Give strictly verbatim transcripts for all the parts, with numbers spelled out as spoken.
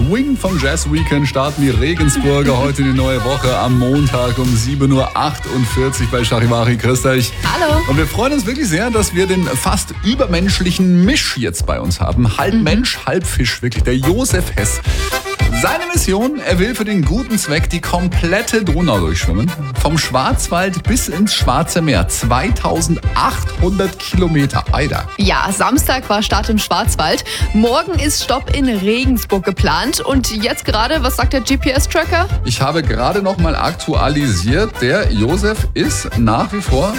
Swing vom Jazz Weekend starten die Regensburger heute in die neue Woche am Montag um sieben Uhr achtundvierzig bei Charivari. Grüß euch. Hallo. Und wir freuen uns wirklich sehr, dass wir den fast übermenschlichen Misch jetzt bei uns haben. Halb Mensch, halb Fisch, wirklich. Der Josef Hess. Seine Mission, er will für den guten Zweck die komplette Donau durchschwimmen. Vom Schwarzwald bis ins Schwarze Meer. zweitausendachthundert Kilometer. Alter. Ja, Samstag war Start im Schwarzwald. Morgen ist Stopp in Regensburg geplant. Und jetzt gerade, was sagt der G P S-Tracker? Ich habe gerade noch mal aktualisiert. Der Josef ist nach wie vor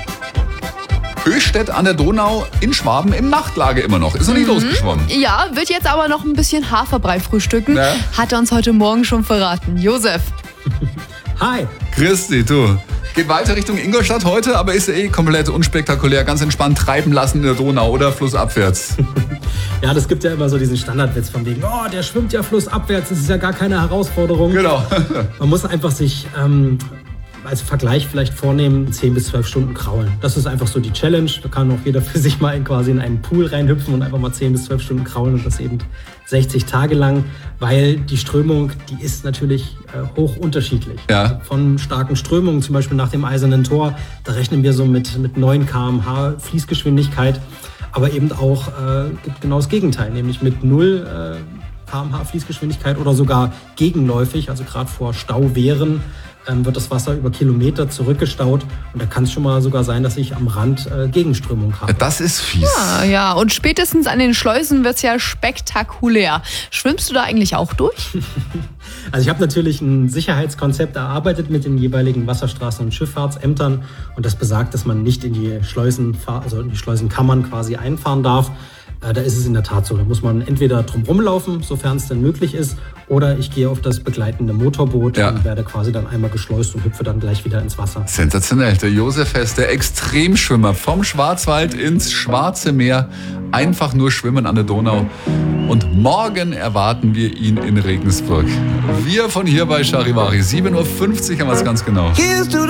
Höchstädt an der Donau in Schwaben im Nachtlager immer noch. Ist noch nicht mhm. losgeschwommen. Ja, wird jetzt aber noch ein bisschen Haferbrei frühstücken. Ja. Hat er uns heute Morgen schon verraten. Josef. Hi. Christi, du. Geht weiter Richtung Ingolstadt heute, aber ist eh komplett unspektakulär. Ganz entspannt treiben lassen in der Donau oder flussabwärts. Ja, das gibt ja immer so diesen Standardwitz von wegen, oh, der schwimmt ja flussabwärts, das ist ja gar keine Herausforderung. Genau. Man muss einfach sich ähm, als Vergleich vielleicht vornehmen, zehn bis zwölf Stunden kraulen. Das ist einfach so die Challenge. Da kann auch jeder für sich mal in quasi in einen Pool reinhüpfen und einfach mal zehn bis zwölf Stunden kraulen und das eben sechzig Tage lang, weil die Strömung, die ist natürlich äh, hoch unterschiedlich. Ja. Von starken Strömungen, zum Beispiel nach dem Eisernen Tor, da rechnen wir so mit, mit neun Kilometer pro Stunde Fließgeschwindigkeit, aber eben auch äh, gibt genau das Gegenteil, nämlich mit null Kilometer pro Stunde Fließgeschwindigkeit oder sogar gegenläufig, also gerade vor Stauwehren, ähm, wird das Wasser über Kilometer zurückgestaut und da kann es schon mal sogar sein, dass ich am Rand äh, Gegenströmung habe. Das ist fies. Ja, ja, und spätestens an den Schleusen wird es ja spektakulär. Schwimmst du da eigentlich auch durch? Also ich habe natürlich ein Sicherheitskonzept erarbeitet mit den jeweiligen Wasserstraßen- und Schifffahrtsämtern und das besagt, dass man nicht in die Schleusen, also in die Schleusenkammern quasi einfahren darf. Äh, da ist es in der Tat so. Da muss man entweder drum rumlaufen, sofern es denn möglich ist, oder ich gehe auf das begleitende Motorboot ja. und werde quasi dann einmal geschleust und hüpfe dann gleich wieder ins Wasser. Sensationell. Der Josef Hess, der Extremschwimmer vom Schwarzwald ins Schwarze Meer. Einfach nur schwimmen an der Donau. Und morgen erwarten wir ihn in Regensburg. Wir von hier bei Charivari. sieben Uhr fünfzig haben wir es ganz genau.